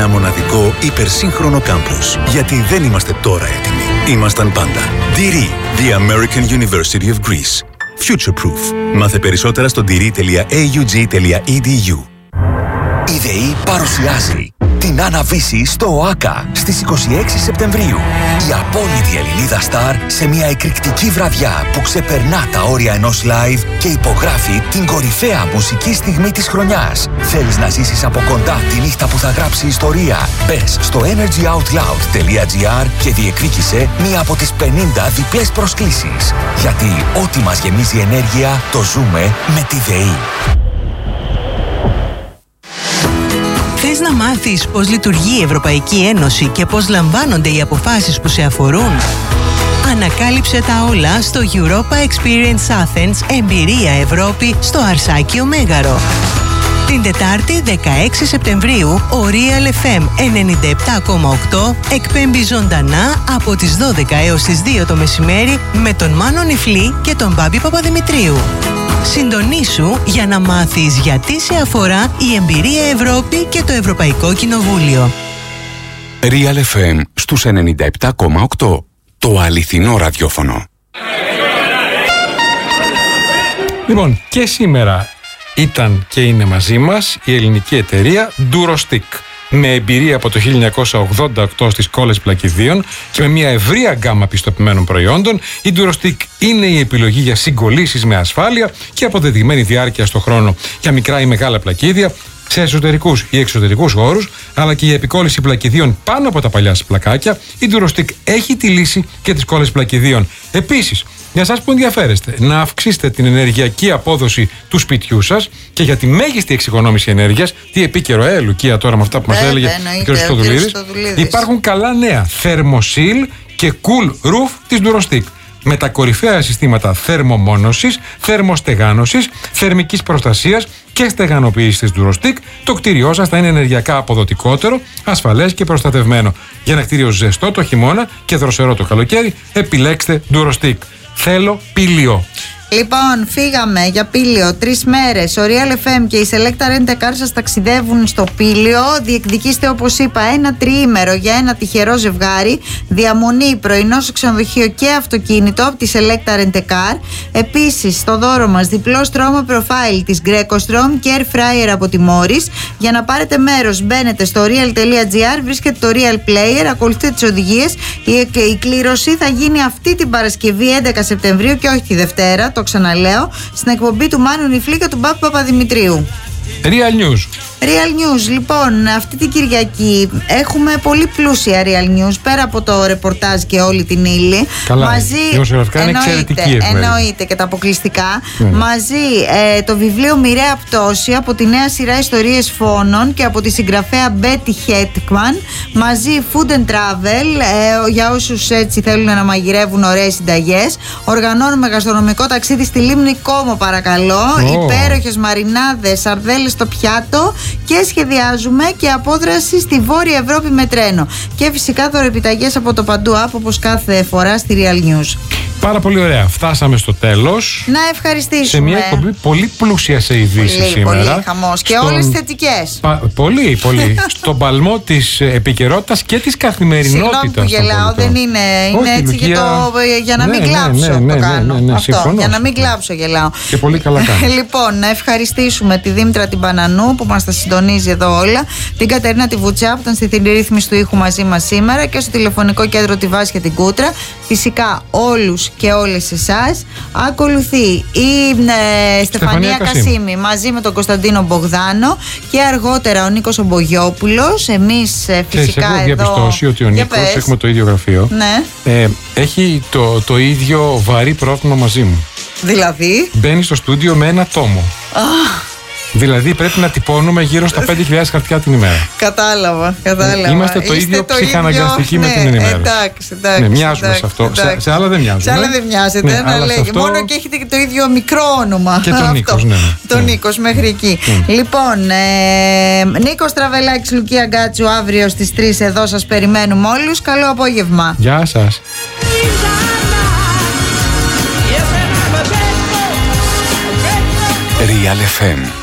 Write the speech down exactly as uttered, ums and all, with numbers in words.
ένα μοναδικό υπερσύγχρονο κάμπους. Γιατί δεν είμαστε τώρα έτοιμοι. Ήμασταν πάντα. ντίρι, The American University of Greece. Future Proof. Μάθε περισσότερα στο ντίρι τελεία έι γιου τζι τελεία ι ντι γιου. Η ΔΕΗ παρουσιάζει την Άννα-Βύση στο ΟΑΚΑ στις είκοσι έξι Σεπτεμβρίου. Η απόλυτη Ελληνίδα στάρ σε μια εκρηκτική βραδιά που ξεπερνά τα όρια ενός live και υπογράφει την κορυφαία μουσική στιγμή της χρονιάς. Θέλεις να ζήσεις από κοντά τη νύχτα που θα γράψει ιστορία? Μπες στο energy out loud τελεία τζι άρ και διεκδίκησε μία από τις πενήντα διπλές προσκλήσεις. Γιατί ό,τι μας γεμίζει ενέργεια το ζούμε με τη ΔΕΗ. Θες να μάθεις πώς λειτουργεί η Ευρωπαϊκή Ένωση και πώς λαμβάνονται οι αποφάσεις που σε αφορούν? Ανακάλυψε τα όλα στο Europa Experience Athens Εμπειρία Ευρώπη στο Αρσάκιο Μέγαρο. Την Τετάρτη δεκαέξι Σεπτεμβρίου ο Real εφ εμ ενενήντα επτά κόμμα οκτώ εκπέμπει ζωντανά από τις δώδεκα έως τις δύο το μεσημέρι με τον Μάνο Νιφλή και τον Μπάμπη Παπαδημητρίου. Συντονίσου για να μάθεις γιατί σε αφορά η Εμπειρία Ευρώπη και το Ευρωπαϊκό Κοινοβούλιο. Real εφ εμ στους ενενήντα επτά κόμμα οκτώ. Το αληθινό ραδιόφωνο. Λοιπόν, και σήμερα ήταν και είναι μαζί μας η ελληνική εταιρεία Durostick, με εμπειρία από το χίλια εννιακόσια ογδόντα οκτώ στις κόλλες πλακιδίων και με μια ευρεία γκάμα πιστοποιημένων προϊόντων. Η Durostick είναι η επιλογή για συγκολλήσεις με ασφάλεια και αποδεδειγμένη διάρκεια στο χρόνο για μικρά ή μεγάλα πλακίδια, σε εσωτερικούς ή εξωτερικούς χώρους, αλλά και η επικόλληση πλακιδίων πάνω από τα παλιά σας πλακάκια. Η Durostick έχει τη λύση και τις κόλλες πλακιδίων. Επίσης, για εσάς που ενδιαφέρεστε να αυξήσετε την ενεργειακή απόδοση του σπιτιού σας και για τη μέγιστη εξοικονόμηση ενέργειας, τι επίκαιρο, ε, Λουκία, τώρα με αυτά που μας έλεγε ο κ. Χριστοδουλίδης, υπάρχουν καλά νέα. Thermoseal και Cool Roof της Durostick, με τα κορυφαία συστήματα θερμομόνωσης, θερμοστεγάνωσης, θερμικής προστασίας και στεγανοποίησης της Durostick, το κτίριό σας θα είναι ενεργειακά αποδοτικότερο, ασφαλές και προστατευμένο. Για ένα κτίριο ζεστό το χειμώνα και δροσερό το καλοκαίρι, επιλέξτε Durostick. Θέλω πήλιο. Λοιπόν, φύγαμε για Πήλιο τρεις μέρες. Ο Real εφ εμ και η Selecta Rent a Car σας ταξιδεύουν στο Πήλιο. Διεκδικήστε, όπως είπα, ένα τριήμερο για ένα τυχερό ζευγάρι. Διαμονή, πρωινό στο ξενοδοχείο και αυτοκίνητο από τη Selecta Rent a Car. Επίσης, στο δώρο μας διπλό στρώμα profile της Greco-Strom και air fryer από τη Morris. Για να πάρετε μέρος, μπαίνετε στο real τελεία τζι άρ, βρίσκεται το Real Player, ακολουθείτε τις οδηγίες. Η, η κλήρωση θα γίνει αυτή την Παρασκευή έντεκα Σεπτεμβρίου και όχι τη Δευτέρα. Το ξαναλέω, στην εκπομπή του Μάνου Νιφλή και του Μπάπη Παπαδημητρίου. Real News. Real News, λοιπόν, αυτή την Κυριακή έχουμε πολύ πλούσια Real News, πέρα από το ρεπορτάζ και όλη την ύλη. Καλά, μαζί, δημοσιογραφικά είναι εξαιρετική εφημερίδα. Εννοείται και τα αποκλειστικά. Ναι. Μαζί ε, το βιβλίο Μοιραία Πτώση από τη νέα σειρά Ιστορίες Φόνων και από τη συγγραφέα Betty Hetman. Μαζί Food and Travel, ε, για όσους έτσι θέλουν να μαγειρεύουν ωραίες συνταγές. Οργανώνουμε γαστρονομικό ταξίδι στη Λίμνη Κόμο, παρακαλώ. Oh. Υπέροχες μαρινάδες, σαρδέλες στο πιάτο. Και σχεδιάζουμε και απόδραση στη Βόρεια Ευρώπη με τρένο. Και φυσικά δωρεπιταγές από το παντού app, όπως κάθε φορά στη Real News. Πάρα πολύ ωραία. Φτάσαμε στο τέλος. Να ευχαριστήσουμε. Σε μια εκπομπή πολύ πλούσια σε ειδήσεις πολύ, σήμερα. Πολύ χαμός. Και Στον... όλες θετικές. Πα... Πολύ, πολύ. Στον παλμό της επικαιρότητας και της καθημερινότητας. Συγγνώμη που γελάω, δεν είναι. Είναι όχι, έτσι Λουκία... για, το... για να ναι, μην ναι, κλάψω. Ναι, ναι, το κάνω. Ναι, ναι, ναι, αυτό. συμφωνώ. Για να μην κλάψω γελάω. Και πολύ καλά κάνω. Λοιπόν, να ευχαριστήσουμε τη Δήμητρα την Πανανού που μας τα συντονίζει εδώ όλα. Την Κατερίνα τη Βουτσιά που ήταν στη ρύθμιση του ήχου μαζί μας σήμερα και στο τηλεφωνικό κέντρο τη Βάση και την Κούτρα. Φυσικά όλους και όλες εσάς. Ακολουθεί η ε, Στεφανία Κασίμη μαζί με τον Κωνσταντίνο Μπογδάνο και αργότερα ο Νίκος Ομπογιόπουλος. Εμείς ε, φυσικά έχω εδώ... διαπιστώσει ότι ο Νίκος, έχουμε το ίδιο γραφείο, ναι. ε, έχει το, το ίδιο βαρύ πρόβλημα μαζί μου. Δηλαδή? Μπαίνει στο στούντιο με ένα τόμο. Ah. Δηλαδή πρέπει να τυπώνουμε γύρω στα πέντε χιλιάδες χαρτιά την ημέρα. Κατάλαβα, κατάλαβα. Είμαστε το Είστε ίδιο το ψυχαναγκαστικοί ίδιο, με την ναι, ενημέρωση. Εντάξει, εντάξει. Ναι, μοιάζουμε εντάξει, σε αυτό. Εντάξει. Σε, σε άλλα δεν μοιάζουμε. Σε άλλα δεν μοιάζετε, ναι, να λέγε. Αυτό... Μόνο και έχετε και το ίδιο μικρό όνομα. Και τον Νίκος, ναι. Τον Νίκος μέχρι εκεί. Mm. Λοιπόν, ε, Νίκος Τραβελάκης, Λουκία Γκάτσου, αύριο στις τρεις εδώ σας περιμένουμε όλους. Καλό απόγευμα. Γεια σας. Real εφ εμ